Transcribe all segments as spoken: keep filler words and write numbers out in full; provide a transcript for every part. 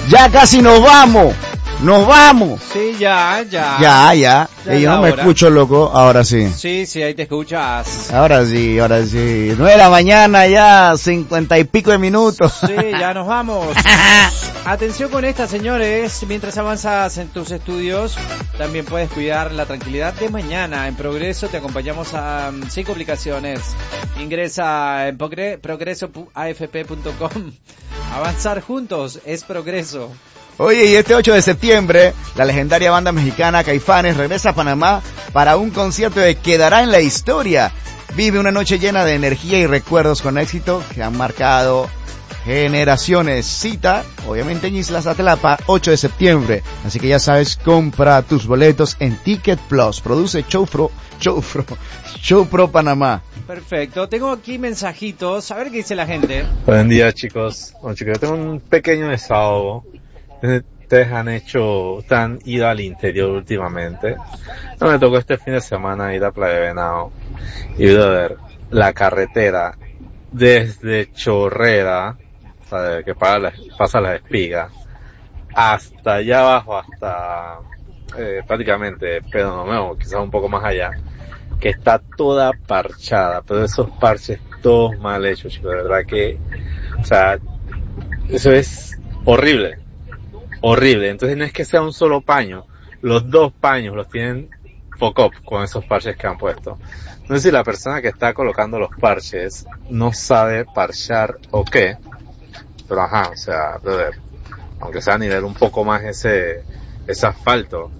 Ya casi nos vamos. Nos vamos. Sí, ya, ya. Ya, ya. Ya Y yo no me hora. escucho, loco. Ahora sí. Sí, sí, ahí te escuchas. Ahora sí, ahora sí. Nueve de la mañana ya, cincuenta y pico de minutos. Sí, ya nos vamos. Atención con esta, señores. Mientras avanzas en tus estudios, también puedes cuidar la tranquilidad de mañana. En Progreso te acompañamos a um, sin complicaciones. Ingresa en progreso punto a f p punto com. Avanzar juntos es progreso. Oye, y este ocho de septiembre, la legendaria banda mexicana Caifanes regresa a Panamá para un concierto que quedará en la historia. Vive una noche llena de energía y recuerdos con éxito que han marcado generaciones. Cita, obviamente en Islas Atelapa, ocho de septiembre. Así que ya sabes, compra tus boletos en Ticket Plus. Produce Showpro, Showpro, Showpro Panamá. Perfecto, tengo aquí mensajitos, a ver qué dice la gente. Buen día, chicos. Bueno, chicos, yo tengo un pequeño desahogo. Ustedes han hecho, ustedes han ido al interior últimamente. No me tocó este fin de semana ir a Playa Venado y ver la carretera desde Chorrera, o sea, que para la, pasa las espigas, hasta allá abajo, hasta eh, prácticamente Pedro Nomeo, quizás un poco más allá, que está toda parchada, pero esos parches todos mal hechos, chicos, de verdad que, o sea, eso es horrible. Horrible, entonces no es que sea un solo paño, los dos paños los tienen poco con esos parches que han puesto. No sé si la persona que está colocando los parches no sabe parchar o qué, pero ajá, o sea, brother, aunque sea a nivel un poco más ese, ese asfalto.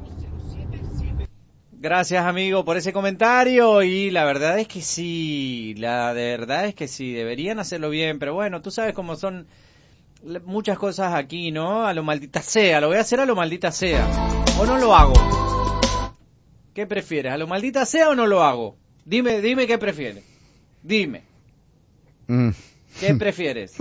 Gracias, amigo, por ese comentario. Y la verdad es que sí, la verdad es que sí, deberían hacerlo bien, pero bueno, tú sabes cómo son muchas cosas aquí, ¿no? A lo maldita sea, lo voy a hacer a lo maldita sea. ¿O no lo hago? ¿Qué prefieres? ¿A lo maldita sea o no lo hago? Dime, dime qué prefieres. Dime. Mm. ¿Qué prefieres?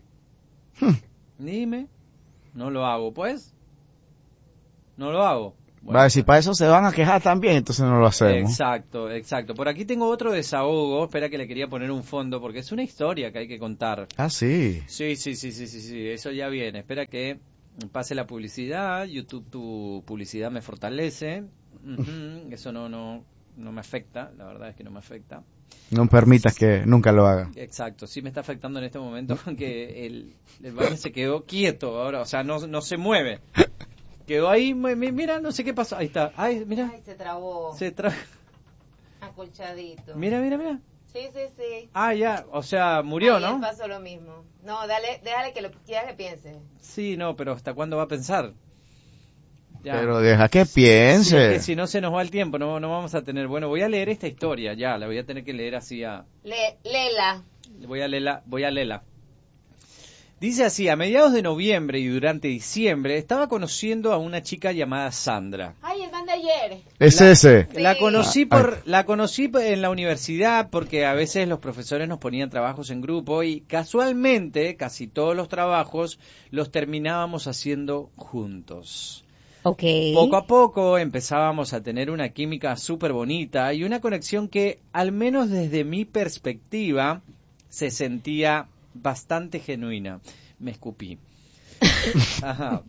Dime. No lo hago, pues. No lo hago. Bueno, Va a decir, para eso se van a quejar también, entonces no lo hacemos. Exacto, exacto. Por aquí tengo otro desahogo. Espera que le quería poner un fondo porque es una historia que hay que contar. Ah, sí. Sí, sí, sí, sí, sí, sí. Eso ya viene. Espera que pase la publicidad. YouTube, tu publicidad me fortalece. Uh-huh. Eso no, no, no me afecta. La verdad es que no me afecta. No permitas que nunca lo haga. Exacto. Sí me está afectando en este momento porque el, el baño se quedó quieto ahora. O sea, no, no se mueve. Quedó ahí, mira, no sé qué pasó. Ahí está. Ay, mira. Ay, se trabó. Se trabó. Acolchadito. Mira, mira, mira. Sí, sí, sí. Ah, ya, o sea, murió, Ayer ¿no? pasó lo mismo. No, dale, déjale que lo quieras que piense. Sí, no, pero ¿hasta cuándo va a pensar? Ya. Pero deja que piense. Sí, es que si no se nos va el tiempo, no, no vamos a tener... Bueno, voy a leer esta historia, ya, la voy a tener que leer así a... Le, lela. Voy a leerla, voy a leerla. Dice así, a mediados de noviembre y durante diciembre estaba conociendo a una chica llamada Sandra. Ay, el man de ayer. Es la, ese. La Sí. conocí Ah, por, la conocí en la universidad porque a veces los profesores nos ponían trabajos en grupo y casualmente casi todos los trabajos los terminábamos haciendo juntos. Ok. Poco a poco empezábamos a tener una química súper bonita y una conexión que, al menos desde mi perspectiva, se sentía bastante genuina. Me escupí. Ajá.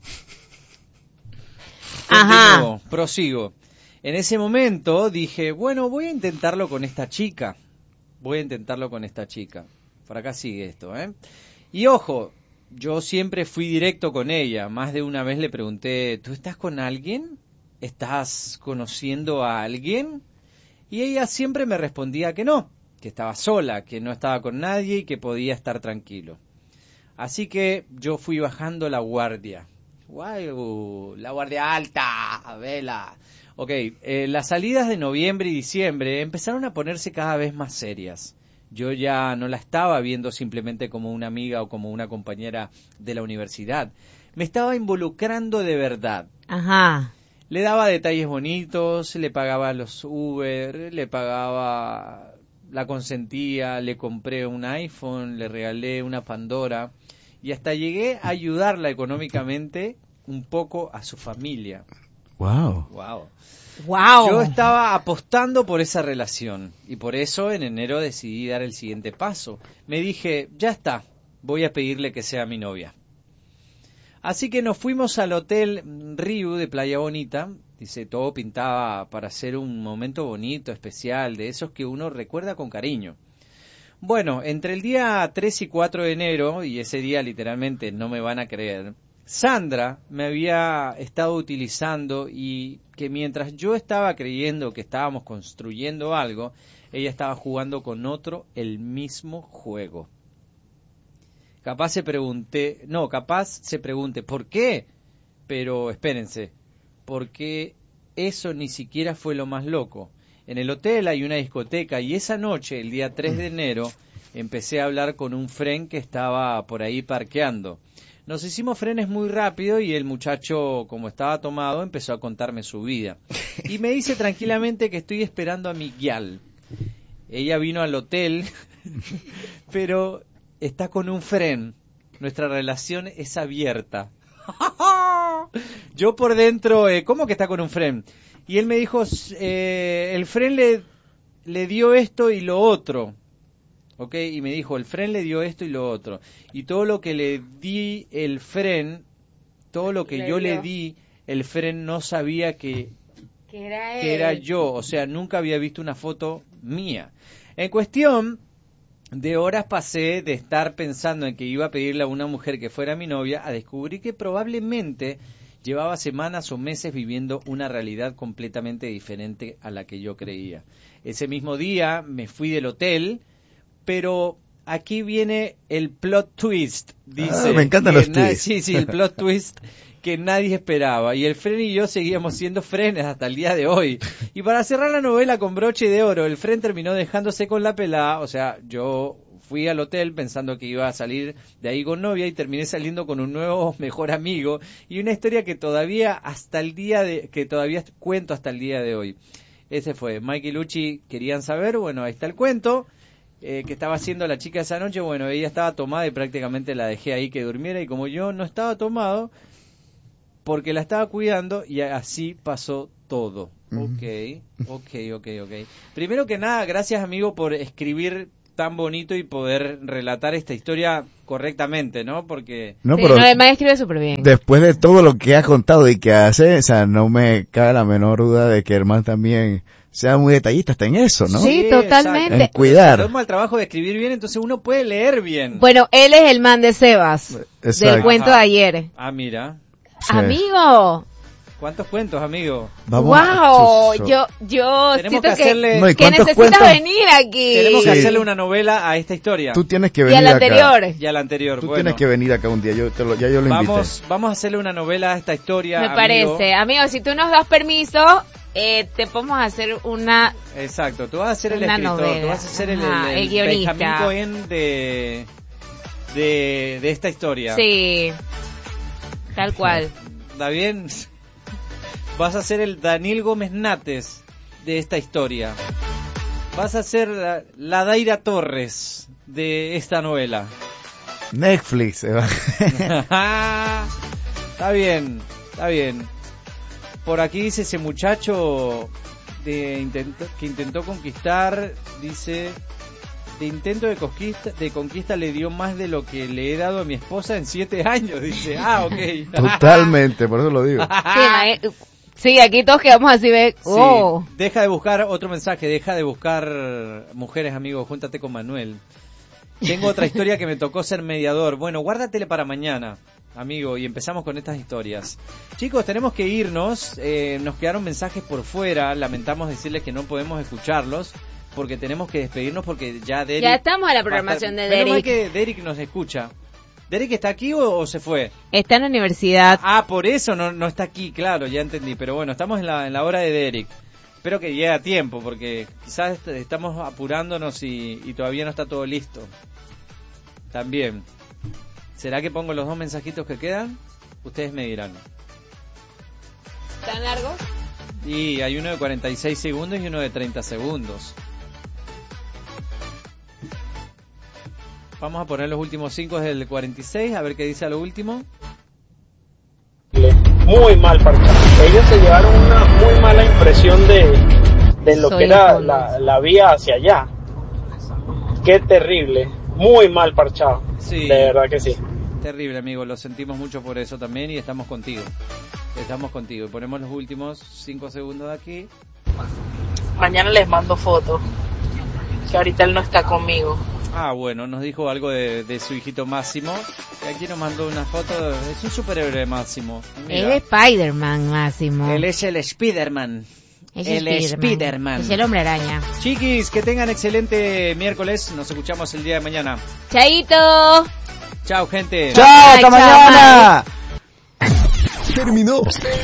Ajá. Continúo, prosigo. En ese momento dije, bueno, voy a intentarlo con esta chica. Voy a intentarlo con esta chica. Por acá sigue esto, ¿eh? Y ojo, yo siempre fui directo con ella. Más de una vez le pregunté, ¿tú estás con alguien? ¿Estás conociendo a alguien? Y ella siempre me respondía que no, que estaba sola, que no estaba con nadie y que podía estar tranquilo. Así que yo fui bajando la guardia. ¡Wow! La guardia alta, vela. Ok, eh, las salidas de noviembre y diciembre empezaron a ponerse cada vez más serias. Yo ya no la estaba viendo simplemente como una amiga o como una compañera de la universidad. Me estaba involucrando de verdad. Ajá. Le daba detalles bonitos, le pagaba los Uber, le pagaba, la consentía, le compré un iPhone, le regalé una Pandora y hasta llegué a ayudarla económicamente un poco a su familia. Wow. Wow. Wow. Yo estaba apostando por esa relación y por eso en enero decidí dar el siguiente paso. Me dije, ya está, voy a pedirle que sea mi novia. Así que nos fuimos al Hotel Riu de Playa Bonita. Dice, todo pintaba para ser un momento bonito, especial, de esos que uno recuerda con cariño. Bueno, entre el día tres y cuatro de enero, y ese día literalmente no me van a creer, Sandra me había estado utilizando y que mientras yo estaba creyendo que estábamos construyendo algo, ella estaba jugando con otro el mismo juego. Capaz se pregunté, no, capaz se pregunte, ¿por qué? Pero espérense, porque eso ni siquiera fue lo más loco. En el hotel hay una discoteca y esa noche, el día tres de enero, empecé a hablar con un friend que estaba por ahí parqueando. Nos hicimos frenes muy rápido y el muchacho, como estaba tomado, empezó a contarme su vida. Y me dice tranquilamente que estoy esperando a mi guial. Ella vino al hotel, pero está con un friend. Nuestra relación es abierta. Yo por dentro, eh, ¿cómo que está con un friend? Y él me dijo, eh, el friend le, le dio esto y lo otro. ¿Ok? Y me dijo, el friend le dio esto y lo otro. Y todo lo que le di el friend, todo lo que le yo dio. le di, el friend no sabía que, que, era, que era yo. O sea, nunca había visto una foto mía. En cuestión de horas pasé de estar pensando en que iba a pedirle a una mujer que fuera mi novia a descubrir que probablemente llevaba semanas o meses viviendo una realidad completamente diferente a la que yo creía. Ese mismo día me fui del hotel, pero aquí viene el plot twist, dice. Ah, me encantan los na- twists. Sí, sí, el plot twist que nadie esperaba. Y el Fren y yo seguíamos siendo frenes hasta el día de hoy. Y para cerrar la novela con broche de oro, el Fren terminó dejándose con la pelada. O sea, yo fui al hotel pensando que iba a salir de ahí con novia y terminé saliendo con un nuevo mejor amigo. Y una historia que todavía hasta el día de, que todavía cuento hasta el día de hoy. Ese fue. Mike y Luchi querían saber, bueno, ahí está el cuento. Eh, que estaba haciendo la chica esa noche, bueno, ella estaba tomada y prácticamente la dejé ahí que durmiera, y como yo no estaba tomado, porque la estaba cuidando, y así pasó todo. Uh-huh. Ok, ok, ok, ok. Primero que nada, gracias amigo por escribir tan bonito y poder relatar esta historia correctamente, ¿no? Porque... No, sí, pero no, el maestro escribe súper bien. Después de todo lo que has contado y que hace, o sea, no me cabe la menor duda de que Herman también sea muy detallista hasta en eso, ¿no? Sí, totalmente. En cuidar. Toma el trabajo de escribir bien, entonces uno puede leer bien. Bueno, él es el man de Sebas, exacto, del cuento Ajá. de ayer. Ah, mira. Sí. Amigo. ¿Cuántos cuentos, amigo? Vamos Wow, a- yo, yo Tenemos siento que hacerle- que, No, ¿y que cuántos necesitas cuentos? venir aquí. Tenemos que Sí. hacerle una novela a esta historia. Tú tienes que Y venir al acá. anterior. Y a la anterior. Tú bueno, tienes que venir acá un día, yo te lo, ya yo lo invité. vamos, vamos a hacerle una novela a esta historia, Me amigo. parece. Amigo, si tú nos das permiso, eh, te podemos hacer una... Exacto, tú vas a ser el Una escritor, novela. tú vas a ser el, Ajá, el, el guionista. Benjamín Cohen de, de, de esta historia. Sí, tal cual. ¿Está bien? Vas a ser el Daniel Gómez Nates de esta historia. Vas a ser la, la Daira Torres de esta novela. Netflix. eh, Está bien, está bien. Por aquí dice ese muchacho de intento, que intentó conquistar, dice, de intento de conquista, de conquista le dio más de lo que le he dado a mi esposa en siete años, dice. Ah, ok. Totalmente, por eso lo digo. Sí, ma- sí, aquí todos quedamos así, ve. Oh. Sí, deja de buscar otro mensaje, deja de buscar mujeres, amigos, júntate con Manuel. Tengo otra historia que me tocó ser mediador. Bueno, guárdatele para mañana, amigo, y empezamos con estas historias. Chicos, tenemos que irnos, eh, nos quedaron mensajes por fuera, lamentamos decirles que no podemos escucharlos, porque tenemos que despedirnos porque ya Derek... Ya estamos en la va a programación estar- de Menos mal Derek. que Derek nos escucha. ¿Derek está aquí o, o se fue? Está en la universidad. Ah, por eso no, no está aquí, claro, ya entendí. Pero bueno, estamos en la, en la hora de Derek. Espero que llegue a tiempo, porque quizás est- estamos apurándonos y, y todavía no está todo listo. También. ¿Será que pongo los dos mensajitos que quedan? Ustedes me dirán. ¿Tan largo? Y hay uno de cuarenta y seis segundos y uno de treinta segundos. Vamos a poner los últimos cinco desde el cuarenta y seis, a ver qué dice a lo último. Muy mal parchado. Ellos se llevaron una muy mala impresión de, de lo Soy que era hijo, la, la vía hacia allá. Qué terrible. Muy mal parchado. Sí. De verdad que sí. Terrible, amigo, lo sentimos mucho por eso también y estamos contigo. Estamos contigo. Ponemos los últimos cinco segundos de aquí. Mañana les mando fotos, que ahorita él no está conmigo. Ah, bueno, nos dijo algo de, de su hijito Máximo. Y aquí nos mandó una foto. Es un superhéroe Máximo. Él es Spider-Man, Máximo. Él es el Spider-Man. Es el Spider-Man. Spider-Man. Es el hombre araña. Chiquis, que tengan excelente miércoles. Nos escuchamos el día de mañana. Chaito. Chao, gente. ¡Chao, hasta mañana! Terminó.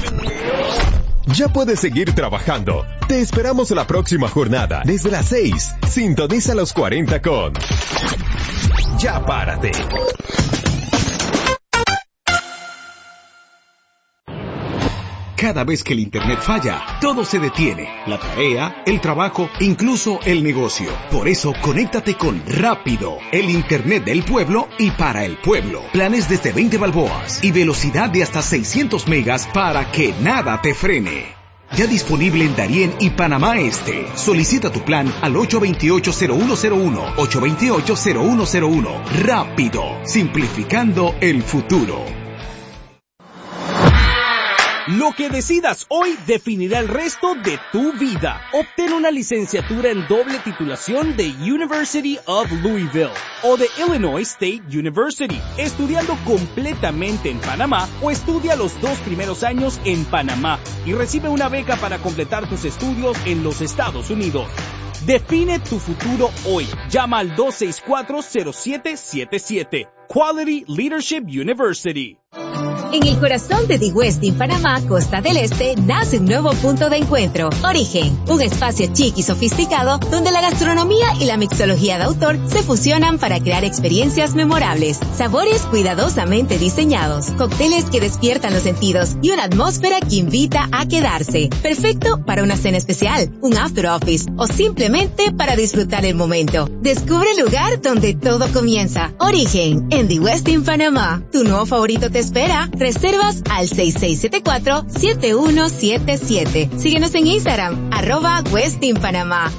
Ya puedes seguir trabajando. Te esperamos la próxima jornada desde las seis. Sintoniza los cuarenta con Ya Párate. Cada vez que el internet falla, todo se detiene. La tarea, el trabajo, incluso el negocio. Por eso, conéctate con Rápido, el internet del pueblo y para el pueblo. Planes desde veinte balboas y velocidad de hasta seiscientos megas para que nada te frene. Ya disponible en Darién y Panamá Este. Solicita tu plan al ocho dos ocho, cero uno cero uno, ocho dos ocho, cero uno cero uno. Rápido, simplificando el futuro. Lo que decidas hoy definirá el resto de tu vida. Obtén una licenciatura en doble titulación de University of Louisville o de Illinois State University, estudiando completamente en Panamá, o estudia los dos primeros años en Panamá y recibe una beca para completar tus estudios en los Estados Unidos. Define tu futuro hoy. Llama al dos seis cuatro, cero siete siete siete. Quality Leadership University. En el corazón de The Westin Panamá, Costa del Este, nace un nuevo punto de encuentro. Origen, un espacio chic y sofisticado donde la gastronomía y la mixología de autor se fusionan para crear experiencias memorables. Sabores cuidadosamente diseñados, cócteles que despiertan los sentidos y una atmósfera que invita a quedarse. Perfecto para una cena especial, un after office o simplemente para disfrutar el momento. Descubre el lugar donde todo comienza. Origen, en The Westin Panamá. Tu nuevo favorito te espera. Reservas al seis seis siete cuatro, siete uno siete siete. Síguenos en Instagram, arroba Westin Panamá.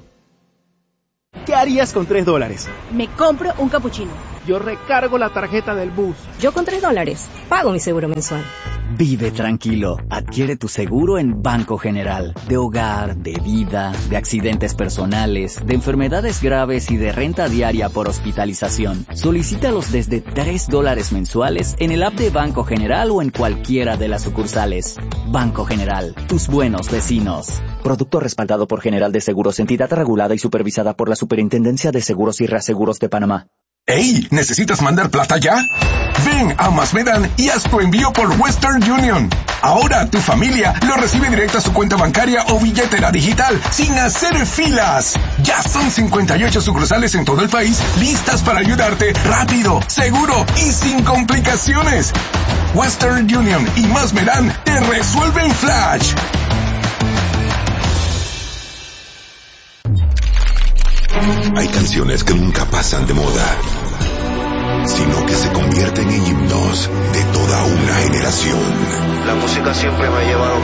¿Qué harías con tres dólares? Me compro un capuchino. Yo recargo la tarjeta del bus. Yo con tres dólares pago mi seguro mensual. Vive tranquilo. Adquiere tu seguro en Banco General. De hogar, de vida, de accidentes personales, de enfermedades graves y de renta diaria por hospitalización. Solicítalos desde tres dólares mensuales en el app de Banco General o en cualquiera de las sucursales. Banco General, tus buenos vecinos. Producto respaldado por General de Seguros, entidad regulada y supervisada por la Superintendencia de Seguros y Reaseguros de Panamá. ¡Ey! ¿Necesitas mandar plata ya? Ven a Masmedan y haz tu envío por Western Union. Ahora tu familia lo recibe directo a su cuenta bancaria o billetera digital sin hacer filas. Ya son cincuenta y ocho sucursales en todo el país listas para ayudarte rápido, seguro y sin complicaciones. Western Union y Masmedan te resuelven flash. Hay canciones que nunca pasan de moda, sino que se convierten en himnos de toda una generación. La música siempre me ha llevado